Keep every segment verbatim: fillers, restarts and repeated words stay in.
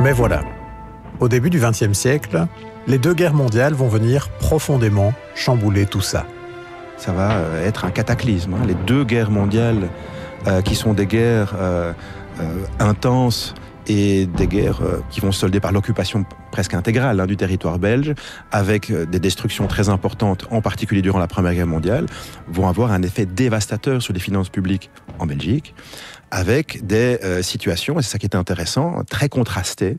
Mais voilà, au début du vingtième siècle, les deux guerres mondiales vont venir profondément chambouler tout ça. Ça va être un cataclysme. Hein. Les deux guerres mondiales, euh, qui sont des guerres euh, euh, intenses et des guerres euh, qui vont se solder par l'occupation presque intégrale hein, du territoire belge, avec euh, des destructions très importantes, en particulier durant la Première Guerre mondiale, vont avoir un effet dévastateur sur les finances publiques en Belgique, avec des euh, situations, et c'est ça qui est intéressant, très contrastées,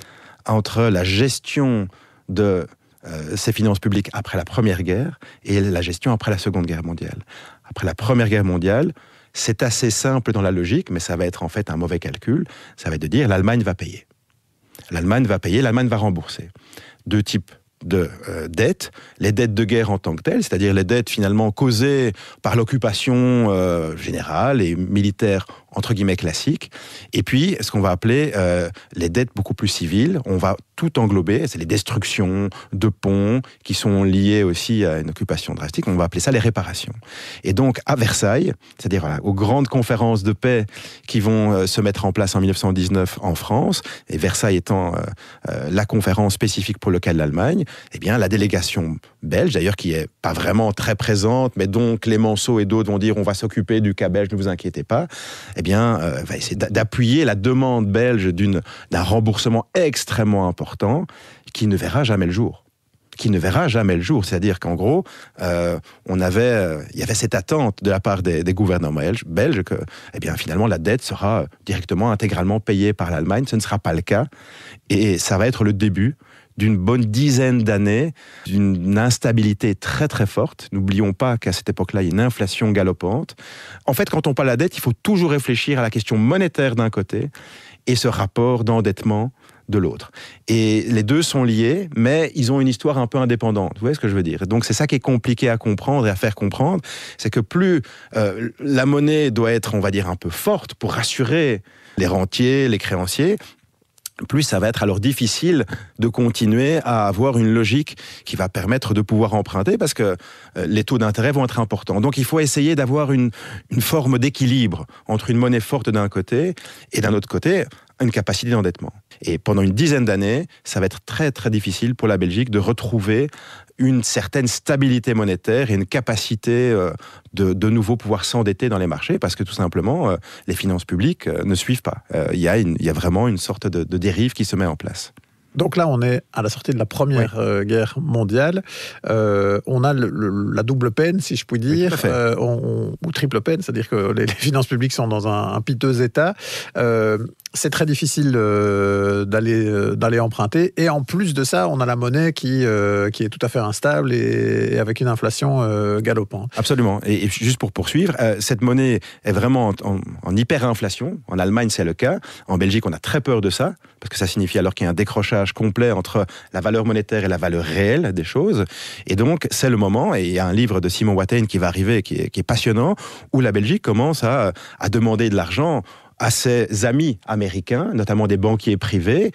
entre la gestion de euh, ces finances publiques après la Première Guerre et la gestion après la Seconde Guerre mondiale. Après la Première Guerre mondiale, c'est assez simple dans la logique, mais ça va être en fait un mauvais calcul. Ça va être de dire l'Allemagne va payer. L'Allemagne va payer, l'Allemagne va rembourser. Deux types de euh, dettes. Les dettes de guerre en tant que telles, c'est-à-dire les dettes finalement causées par l'occupation euh, générale et militaire entre guillemets classiques. Et puis, ce qu'on va appeler euh, les dettes beaucoup plus civiles. On va tout englober. C'est les destructions de ponts qui sont liées aussi à une occupation drastique. On va appeler ça les réparations. Et donc, à Versailles, c'est-à-dire voilà, aux grandes conférences de paix qui vont euh, se mettre en place en mille neuf cent dix-neuf en France, et Versailles étant euh, euh, la conférence spécifique pour le cas de l'Allemagne, eh bien, la délégation belge, d'ailleurs, qui est pas vraiment très présente, mais dont Clémenceau et d'autres vont dire on va s'occuper du cas belge, ne vous inquiétez pas, eh bien, euh, va essayer d'appuyer la demande belge d'une, d'un remboursement extrêmement important qui ne verra jamais le jour. qui ne verra jamais le jour. C'est-à-dire qu'en gros, euh, on avait, euh, il y avait cette attente de la part des, des gouvernements belges, belges que, eh bien, finalement, la dette sera directement, intégralement payée par l'Allemagne. Ce ne sera pas le cas. Et ça va être le début d'une bonne dizaine d'années, d'une instabilité très très forte. N'oublions pas qu'à cette époque-là, il y a une inflation galopante. En fait, quand on parle de la dette, il faut toujours réfléchir à la question monétaire d'un côté et ce rapport d'endettement de l'autre. Et les deux sont liés, mais ils ont une histoire un peu indépendante. Vous voyez ce que je veux dire? Donc c'est ça qui est compliqué à comprendre et à faire comprendre, c'est que plus euh, la monnaie doit être, on va dire, un peu forte pour rassurer les rentiers, les créanciers, plus ça va être alors difficile de continuer à avoir une logique qui va permettre de pouvoir emprunter parce que euh, les taux d'intérêt vont être importants. Donc il faut essayer d'avoir une, une forme d'équilibre entre une monnaie forte d'un côté et d'un autre côté, une capacité d'endettement. Et pendant une dizaine d'années, ça va être très très difficile pour la Belgique de retrouver une certaine stabilité monétaire et une capacité euh, de, de nouveau pouvoir s'endetter dans les marchés parce que tout simplement, euh, les finances publiques euh, ne suivent pas. Il euh, y, y a vraiment une sorte de, de dérive qui se met en place. Donc là, on est à la sortie de la Première oui. euh, Guerre mondiale. Euh, on a le, le, la double peine, si je puis dire, oui, euh, on, ou triple peine, c'est-à-dire que les, les finances publiques sont dans un, un piteux état. Euh, c'est très difficile euh, d'aller, euh, d'aller emprunter. Et en plus de ça, on a la monnaie qui, euh, qui est tout à fait instable et, et avec une inflation euh, galopante. Absolument. Et, et juste pour poursuivre, euh, cette monnaie est vraiment en, en, en hyperinflation. En Allemagne, c'est le cas. En Belgique, on a très peur de ça, parce que ça signifie alors qu'il y a un décrochage complet entre la valeur monétaire et la valeur réelle des choses. Et donc, c'est le moment, et il y a un livre de Simon Watain qui va arriver, qui est, qui est passionnant, où la Belgique commence à, à demander de l'argent à ses amis américains, notamment des banquiers privés,